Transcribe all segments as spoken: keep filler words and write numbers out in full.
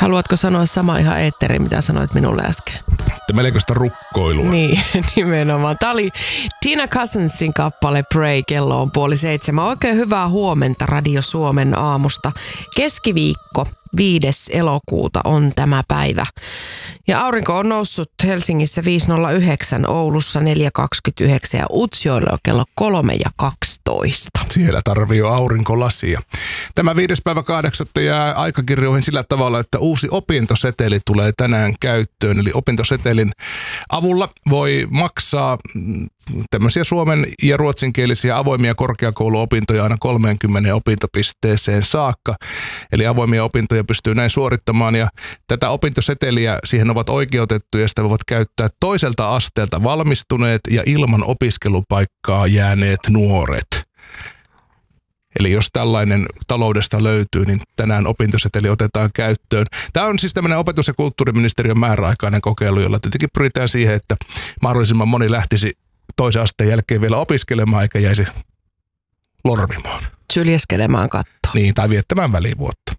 Haluatko sanoa sama ihan eetteriin, mitä sanoit minulle äsken? Että melkoista rukkoilua. Niin, nimenomaan. Tämä oli Tina Cousinsin kappale Pray, kello on puoli seitsemän. Oikein hyvää huomenta Radio Suomen aamusta. Keskiviikko, viides elokuuta on tämä päivä. Ja aurinko on noussut Helsingissä viisi nolla yhdeksän, Oulussa neljä kaksikymmentäyhdeksän ja Utsjoella kello kolme ja kaksitoista. Siellä tarvii jo aurinkolasia. Tämä viides päivä kahdeksatta jää aikakirjoihin sillä tavalla, että uusi opintoseteli tulee tänään käyttöön. Eli opintosetelin avulla voi maksaa tämmöisiä suomen- ja ruotsinkielisiä avoimia korkeakouluopintoja aina kolmeenkymmeneen opintopisteeseen saakka. Eli avoimia opintoja pystyy näin suorittamaan ja tätä opintoseteliä siihen ovat oikeutettuja ja sitä voivat käyttää toiselta asteelta valmistuneet ja ilman opiskelupaikkaa jääneet nuoret. Eli jos tällainen taloudesta löytyy, niin tänään opintoseteli otetaan käyttöön. Tämä on siis tämmöinen opetus- ja kulttuuriministeriön määräaikainen kokeilu, jolla tietenkin pyritään siihen, että mahdollisimman moni lähtisi toisen asteen jälkeen vielä opiskelemaan eikä jäisi lorvimaan. Syljeskelemään kattoon. Niin, tai viettämään välivuotta.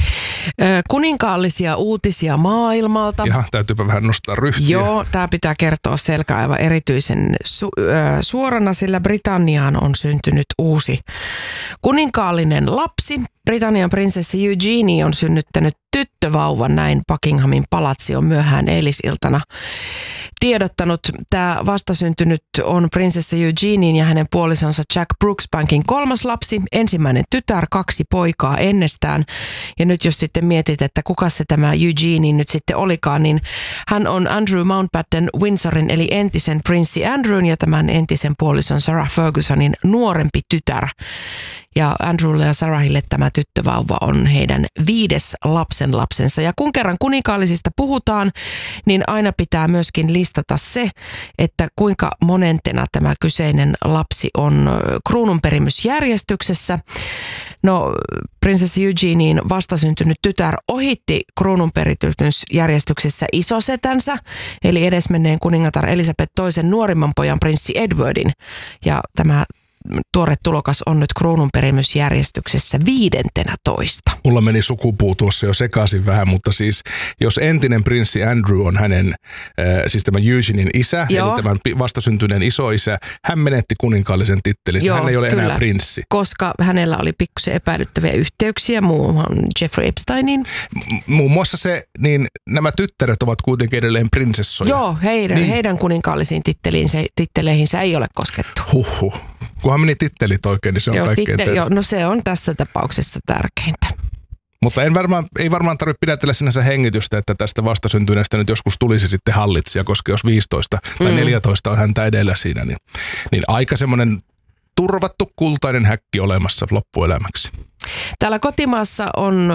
Kuninkaallisia uutisia maailmalta. Jaha, täytyypä vähän nostaa ryhtiä. Joo, tämä pitää kertoa selkä aivan erityisen su- äh, suorana, sillä Britanniaan on syntynyt uusi kuninkaallinen lapsi. Britannian prinsessi Eugenie on synnyttänyt tyttövauvan, näin Buckinghamin palatsi on myöhään eilisiltana tiedottanut. Tämä vastasyntynyt on prinsessa Eugenien ja hänen puolisonsa Jack Brooksbankin kolmas lapsi, ensimmäinen tytär, kaksi poikaa ennestään. Ja nyt jos sitten mietit, että kuka se tämä Eugenie nyt sitten olikaan, niin hän on Andrew Mountbatten Windsorin eli entisen prinssi Andrewn ja tämän entisen puolison Sarah Fergusonin nuorempi tytär. Ja Andrewlle ja Sarahille tämä tyttövauva on heidän viides lapsenlapsensa. Ja kun kerran kuninkaallisista puhutaan, niin aina pitää myöskin listata se, että kuinka monentena tämä kyseinen lapsi on kruununperimysjärjestyksessä. No, prinsessi Eugenien vastasyntynyt tytär ohitti kruununperitysjärjestyksessä isosetänsä, eli edesmenneen kuningatar Elisabeth toisen nuorimman pojan prinssi Edwardin. Ja tämä tuore tulokas on nyt kruununperimysjärjestyksessä viidentenä toista. Mulla meni sukupuu tuossa jo sekaisin vähän, mutta siis jos entinen prinssi Andrew on hänen, äh, siis tämän Eugenien isä, Joo. eli tämän vastasyntyneen isoisä, hän menetti kuninkaallisen tittelin. Joo, hän ei ole kyllä. enää prinssi. Koska hänellä oli pikkusen epäilyttäviä yhteyksiä muuhun Jeffrey Epsteiniin. M- muun muassa se, niin nämä tyttäret ovat kuitenkin edelleen prinsessoja. Joo, heidän, niin. heidän kuninkaallisiin titteleihinsä ei ole koskettu. Huhhuh. Kunhan meni tittelit oikein, niin se on joo, kaikkein titte, joo, no se on tässä tapauksessa tärkeintä. Mutta en varmaan, ei varmaan tarvitse pidätellä sinänsä hengitystä, että tästä vastasyntyneestä nyt joskus tulisi sitten hallitsija, koska jos viisitoista tai mm. neljätoista on häntä edellä siinä, niin, niin aika semmoinen turvattu kultainen häkki olemassa loppuelämäksi. Täällä kotimaassa on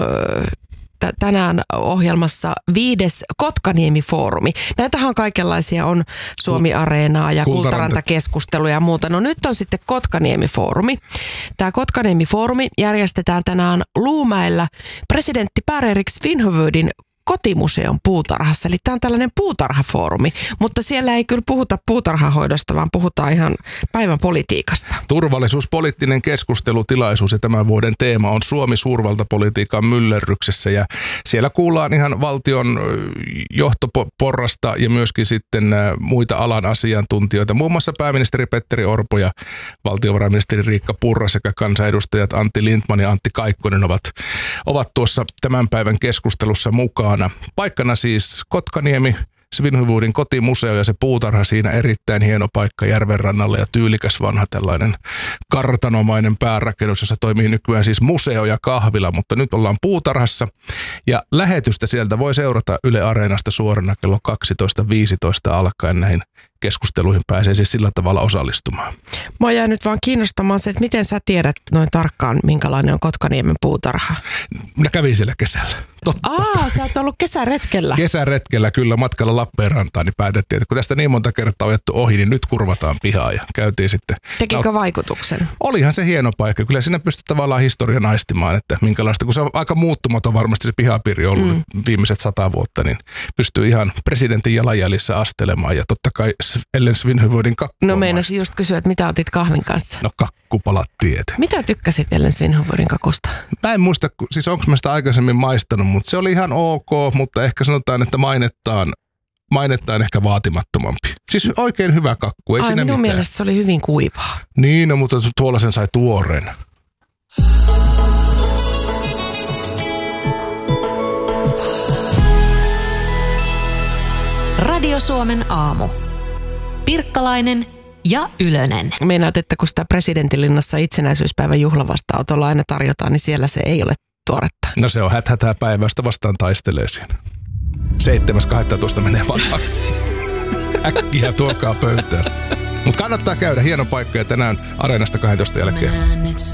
tänään ohjelmassa viides Kotkaniemi-foorumi. Näitähän on kaikenlaisia, on Suomi-areenaa ja Kultaranta-keskusteluja ja muuta. No nyt on sitten Kotkaniemi-foorumi. Tämä Kotkaniemi-foorumi järjestetään tänään Luumäellä presidentti Per-Erik Svinhufvudin kotimuseon puutarhassa. Eli tämä on tällainen puutarhafoorumi, mutta siellä ei kyllä puhuta puutarhahoidosta, vaan puhutaan ihan päivän politiikasta. Turvallisuuspoliittinen keskustelutilaisuus ja tämän vuoden teema on Suomi suurvaltapolitiikan myllerryksessä ja siellä kuullaan ihan valtion johtoporrasta ja myöskin sitten muita alan asiantuntijoita. Muun muassa pääministeri Petteri Orpo ja valtiovarainministeri Riikka Purra sekä kansanedustajat Antti Lindtman ja Antti Kaikkonen ovat, ovat tuossa tämän päivän keskustelussa mukaan. Paikkana siis Kotkaniemi, Svinhufvudin kotimuseo ja se puutarha siinä erittäin hieno paikka järvenrannalla ja tyylikäs vanha tällainen kartanomainen päärakennus, jossa toimii nykyään siis museo ja kahvila, mutta nyt ollaan puutarhassa ja lähetystä sieltä voi seurata Yle Areenasta suorana kello kaksitoista viisitoista alkaen näihin keskusteluihin pääsee siis sillä tavalla osallistumaan. Mä jää nyt vaan kiinnostamaan se, että miten sä tiedät noin tarkkaan, minkälainen on Kotkaniemen puutarha? Minä kävin siellä kesällä. Totta. Aa, sä oot ollut kesäretkellä. Kesäretkellä kyllä matkalla Lappeenrantaan, niin päätettiin, että kun tästä niin monta kertaa on jätty ohi, niin nyt kurvataan pihaa ja käytiin sitten. Tekikö no, vaikutuksen? Olihan se hieno paikka. Kyllä siinä pystyy tavallaan historian aistimaan, että minkälaista, kun se on aika muuttumaton varmasti se pihapiiri ollut mm. viimeiset sata vuotta, niin pystyy ihan presidentin jalanjäljissä astelemaan ja totta kai Ellen Svinhufvudin kakkua? No meinasin just kysyä, että mitä otit kahvin kanssa? No kakkupalat tietenkin. Mitä tykkäsit Ellen Svinhufvudin kakusta? Mä en muista, siis onko mä sitä aikaisemmin maistanut, mutta se oli ihan ok, mutta ehkä sanotaan, että mainettaan, mainettaan ehkä vaatimattomampi. Siis oikein hyvä kakku, ei Ai, siinä minun mitään. mielestä se oli hyvin kuivaa. Niin, no, mutta tuolla sen sai tuoreen. Radio Suomen aamu. Pirkkalainen ja Ylönen. Meinaat, että kun sitä presidentinlinnassa itsenäisyyspäivän juhlavastaanotolla aina tarjotaan, niin siellä se ei ole tuoretta. No se on häthätää päivästä vastaan taistelee siinä. Seitsemäs kahdentatoista menee vanhaksi. Äkkiä tuokaa pöytään. Mutta kannattaa käydä, hieno paikka ja tänään Areenasta kahdentoista jälkeen.